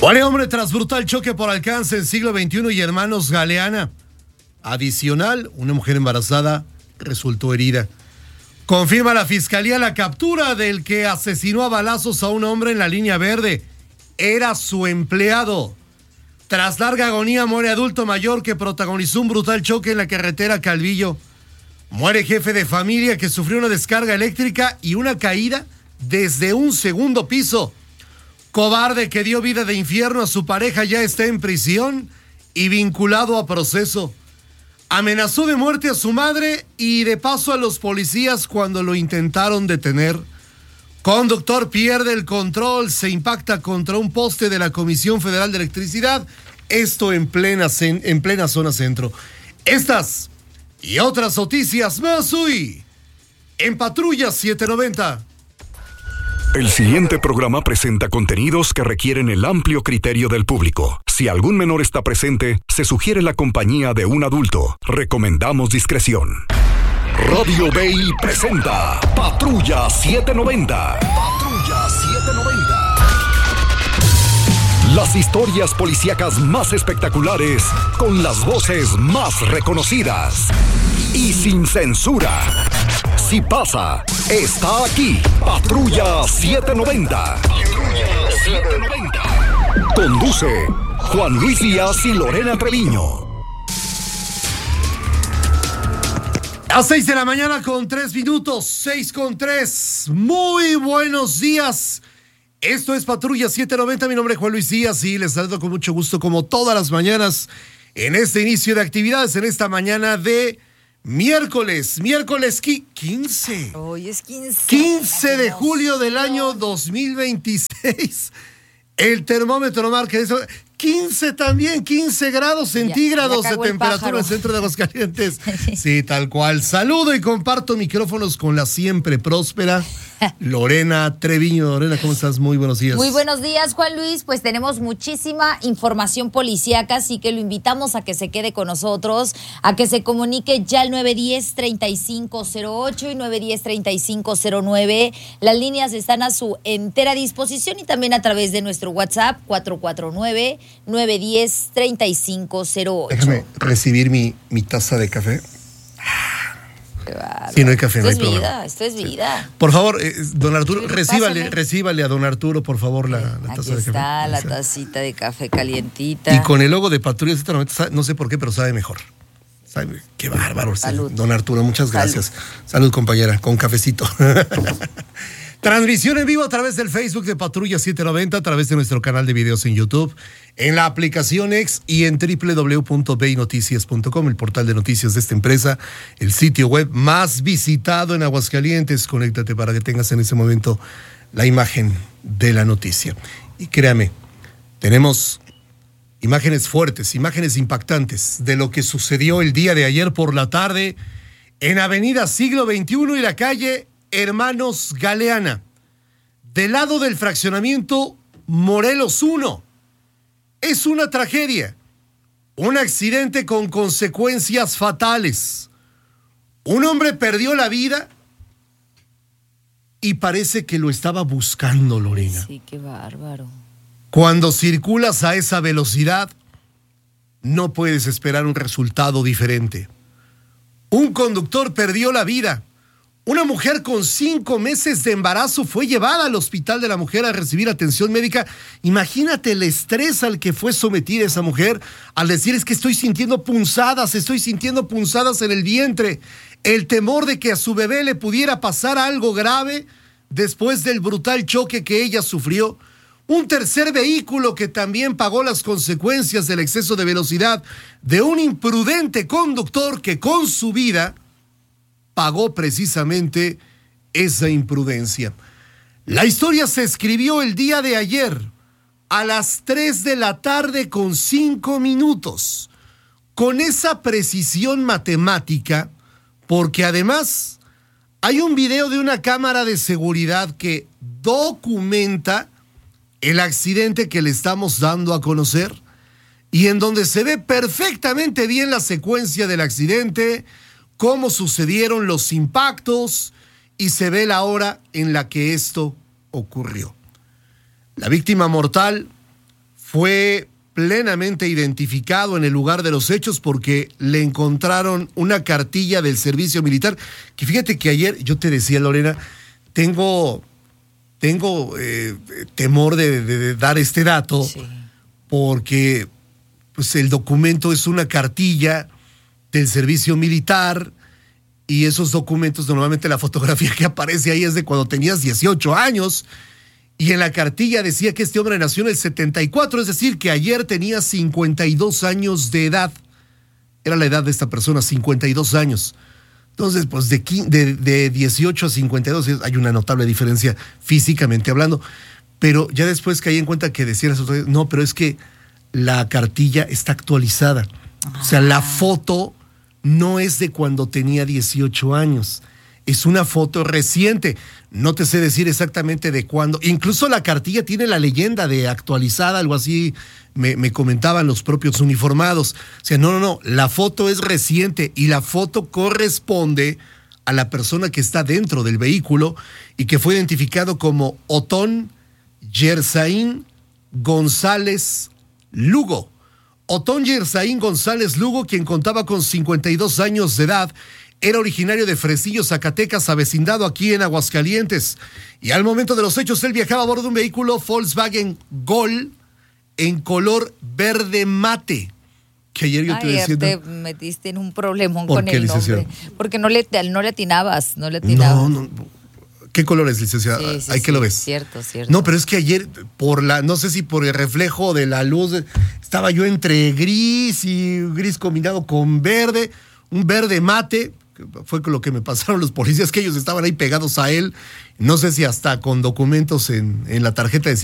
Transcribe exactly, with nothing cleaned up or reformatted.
Muere hombre tras brutal choque por alcance en siglo veintiuno y Hermanos Galeana. Adicional, una mujer embarazada resultó herida. Confirma la fiscalía la captura del que asesinó a balazos a un hombre en la línea verde. Era su empleado. Tras larga agonía muere adulto mayor que protagonizó un brutal choque en la carretera Calvillo. Muere jefe de familia que sufrió una descarga eléctrica y una caída desde un segundo piso. Cobarde que dio vida de infierno a su pareja ya está en prisión y vinculado a proceso. Amenazó de muerte a su madre y de paso a los policías cuando lo intentaron detener. Conductor pierde el control, se impacta contra un poste de la Comisión Federal de Electricidad. Esto en plena, en plena zona centro. Estas y otras noticias más hoy en Patrulla setecientos noventa. El siguiente programa presenta contenidos que requieren el amplio criterio del público. Si algún menor está presente, se sugiere la compañía de un adulto. Recomendamos discreción. Radio Bay presenta Patrulla setecientos noventa. Patrulla setecientos noventa. Las historias policíacas más espectaculares, con las voces más reconocidas y sin censura. Si pasa, está aquí. Patrulla setecientos noventa. Patrulla setecientos noventa. Conduce Juan Luis Díaz y Lorena Treviño. A seis de la mañana con tres minutos, seis con tres. Muy buenos días. Esto es Patrulla setecientos noventa. Mi nombre es Juan Luis Díaz y les saludo con mucho gusto como todas las mañanas en este inicio de actividades, en esta mañana de miércoles, miércoles quince. Hoy es quince. quince de julio del año dos mil veintiséis. El termómetro marca eso. quince también, quince grados centígrados de temperatura en el centro de Aguascalientes. Sí, tal cual. Saludo y comparto micrófonos con la siempre próspera Lorena Treviño. Lorena, ¿cómo estás? Muy buenos días. Muy buenos días, Juan Luis. Pues tenemos muchísima información policíaca, así que lo invitamos a que se quede con nosotros, a que se comunique ya al nueve uno cero, treinta y cinco cero ocho y nueve uno cero, treinta y cinco cero nueve. Las líneas están a su entera disposición y también a través de nuestro WhatsApp cuatro cuatro nueve, nueve uno cero, treinta y cinco cero ocho. Déjame recibir mi, mi taza de café. Sí, no hay café, esto no hay es problema. vida, esto es vida. Sí. Por favor, eh, don Arturo, Sí, recíbale, pásame. recíbale a don Arturo, por favor, la, la Aquí taza de café. está la Ahí está. tacita de café calientita. Y con el logo de Patrulla setecientos noventa, sabe- no sé por qué, pero sabe mejor. Sabe, qué bárbaro. Salud. Don Arturo, muchas gracias. Salud. Salud, compañera, con cafecito. Transmisión en vivo a través del Facebook de Patrulla setecientos noventa, a través de nuestro canal de videos en YouTube, en la aplicación X y en doble u doble u doble u punto bay noticias punto com, el portal de noticias de esta empresa, el sitio web más visitado en Aguascalientes. Conéctate para que tengas en ese momento la imagen de la noticia. Y créame, tenemos imágenes fuertes, imágenes impactantes de lo que sucedió el día de ayer por la tarde en Avenida Siglo veintiuno y la calle Hermanos Galeana, del lado del fraccionamiento Morelos uno. Es una tragedia, un accidente con consecuencias fatales. Un hombre perdió la vida y parece que lo estaba buscando, Lorena. Sí, qué bárbaro. Cuando circulas a esa velocidad, no puedes esperar un resultado diferente. Un conductor perdió la vida. Una mujer con cinco meses de embarazo fue llevada al Hospital de la Mujer a recibir atención médica. Imagínate el estrés al que fue sometida esa mujer al decir: es que estoy sintiendo punzadas, estoy sintiendo punzadas en el vientre. El temor de que a su bebé le pudiera pasar algo grave después del brutal choque que ella sufrió. Un tercer vehículo que también pagó las consecuencias del exceso de velocidad de un imprudente conductor que con su vida pagó precisamente esa imprudencia. La historia se escribió el día de ayer a las tres de la tarde con cinco minutos, con esa precisión matemática, porque además hay un video de una cámara de seguridad que documenta el accidente que le estamos dando a conocer y en donde se ve perfectamente bien la secuencia del accidente, cómo sucedieron los impactos y se ve la hora en la que esto ocurrió. La víctima mortal fue plenamente identificado en el lugar de los hechos porque le encontraron una cartilla del servicio militar, que fíjate que ayer yo te decía, Lorena, tengo, tengo eh, temor de, de, de dar este dato, sí, porque pues, el documento es una cartilla del servicio militar y esos documentos, normalmente la fotografía que aparece ahí es de cuando tenías dieciocho años. Y en la cartilla decía que este hombre nació en el setenta y cuatro, es decir, que ayer tenía cincuenta y dos años de edad. Era la edad de esta persona, cincuenta y dos años. Entonces, pues de, de, de dieciocho a cincuenta y dos hay una notable diferencia físicamente hablando. Pero ya después caí en cuenta que decían eso, no, pero es que la cartilla está actualizada. Ah. O sea, la foto no es de cuando tenía dieciocho años. Es una foto reciente. No te sé decir exactamente de cuándo. Incluso la cartilla tiene la leyenda de actualizada, algo así me, me comentaban los propios uniformados. O sea, no, no, no. La foto es reciente y la foto corresponde a la persona que está dentro del vehículo y que fue identificado como Otón Yersaín González Lugo. Otón Yersaín González Lugo, quien contaba con cincuenta y dos años de edad, era originario de Fresillo, Zacatecas, avecindado aquí en Aguascalientes. Y al momento de los hechos, él viajaba a bordo de un vehículo Volkswagen Gol en color verde mate. Que ayer yo te Ayer decía. te ¿no? metiste en un problemón ¿Por con qué, el nombre. Porque no le, no le atinabas, no le atinabas. No, no. ¿Qué color es, licenciada? Sí, sí, Ahí sí, que lo ves. Cierto, cierto. No, pero es que ayer, por la, no sé si por el reflejo de la luz, estaba yo entre gris y gris combinado con verde, un verde mate. Fue lo que me pasaron los policías, que ellos estaban ahí pegados a él, no sé si hasta con documentos en, en la tarjeta de